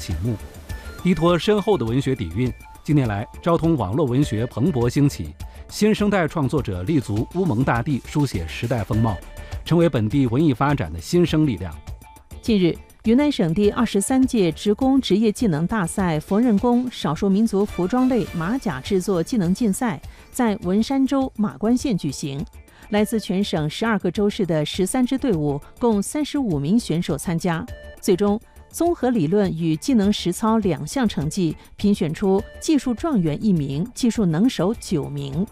启幕。依托深厚的文学底蕴，近年来昭通网络文学蓬勃兴起，新生代创作者立足乌蒙大地，书写时代风貌，成为本地文艺发展的新生力量。 近日，云南省第23届职工职业技能大赛缝纫工少数民族服装类马甲制作技能竞赛在文山州马关县举行。来自全省12个州市的13支队伍，共35名选手参加。最终，综合理论与技能实操2项成绩，评选出技术状元1名，技术能手9名。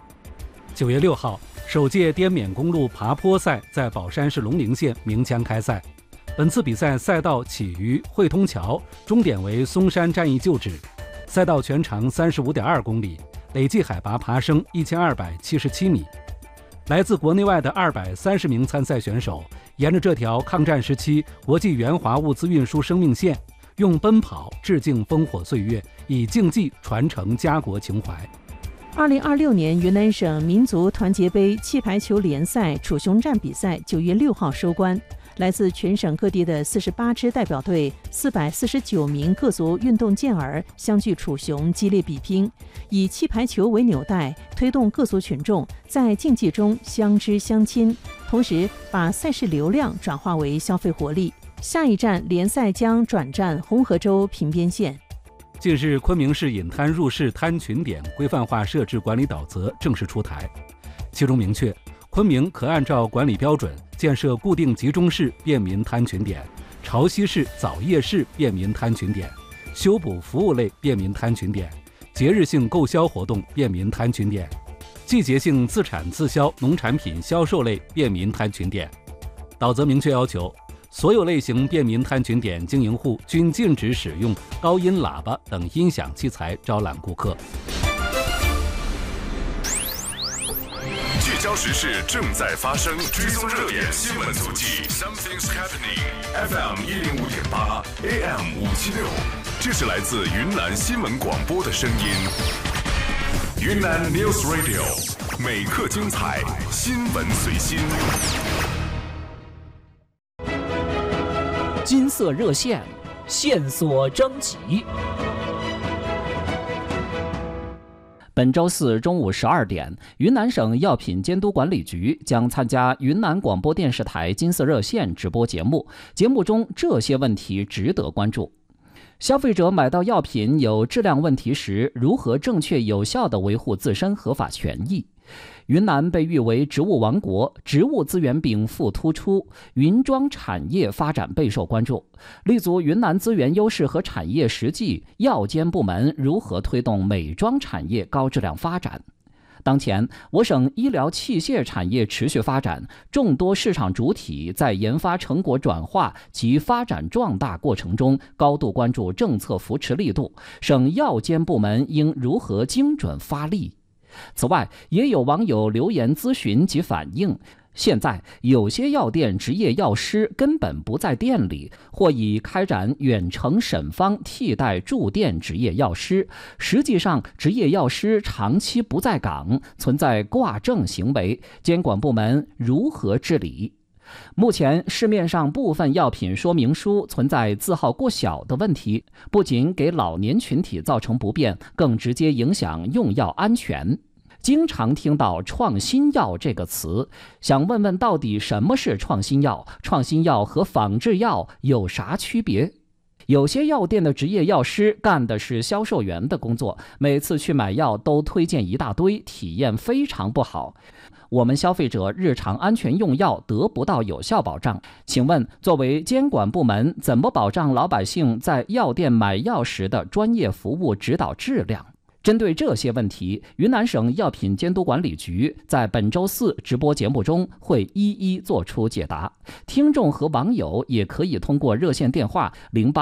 9月6号，首届滇缅公路爬坡赛在保山市龙陵县鸣枪开赛。本次比赛赛道起于汇通桥，终点为松山战役旧址。赛道全长35.2公里，累计海拔爬升1277米。来自国内外的230名参赛选手，沿着这条抗战时期国际援华物资运输生命线，用奔跑致敬烽火岁月，以竞技传承家国情怀。 2026年云南省民族团结杯气排球联赛楚雄站比赛9月6号收官。来自全省各地的48支代表队，449名各族运动健儿相聚楚雄，激烈比拼，以气排球为纽带，推动各族群众在竞技中相知相亲，同时把赛事流量转化为消费活力。下一站联赛将转战红河州平边县。 近日，昆明市引滩入市滩群点规范化设置管理导则正式出台，其中明确，昆明可按照管理标准建设固定集中式便民滩群点、潮汐式早夜市便民滩群点、修补服务类便民滩群点、节日性购销活动便民滩群点、季节性自产自销农产品销售类便民滩群点。导则明确要求，所有类型便民滩群点经营户均禁止使用高音喇叭等音响器材招揽顾客。 聚焦时事正在发生，追踪热点新闻足迹。Something's happening. FM 105.8 AM 576，这是来自云南新闻广播的声音。云南 News Radio， 每刻精彩，新闻随心。 金色热线，线索征集。本周四中午12点，云南省药品监督管理局将参加云南广播电视台金色热线直播节目，节目中这些问题值得关注。消费者买到药品有质量问题时，如何正确有效地维护自身合法权益？云南被誉为植物王国，植物资源禀赋突出，云庄产业发展备受关注。立足云南资源优势和产业实际，药监部门如何推动美妆产业高质量发展？当前，我省医疗器械产业持续发展，众多市场主体在研发成果转化及发展壮大过程中高度关注政策扶持力度，省药监部门应如何精准发力？此外，也有网友留言咨询及反映，现在有些药店执业药师根本不在店里，或以开展远程审方替代驻店执业药师，实际上执业药师长期不在岗，存在挂证行为，监管部门如何治理？目前市面上部分药品说明书存在字号过小的问题，不仅给老年群体造成不便，更直接影响用药安全。经常听到创新药这个词，想问问到底什么是创新药？创新药和仿制药有啥区别？有些药店的执业药师干的是销售员的工作，每次去买药都推荐一大堆，体验非常不好。我们消费者日常安全用药得不到有效保障，请问作为监管部门，怎么保障老百姓在药店买药时的专业服务指导质量？针对这些问题，云南省药品监督管理局在本周四直播节目中会一一做出解答。听众和网友也可以通过热线电话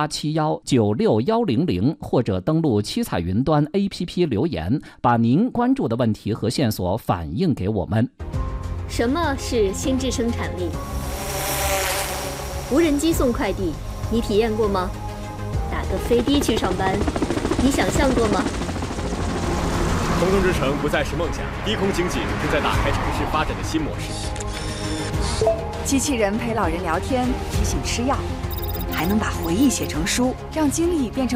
0871961000或者登录七彩云端 APP 留言，把您关注的问题和线索反映给我们。 什么是心智生产力？无人机送快递，你体验过吗？打个飞的去上班，你想象过吗？ 空中之城不再是梦想，低空经济正在打开城市发展的新模式。 机器人陪老人聊天，提醒吃药，还能把回忆写成书，让经历变成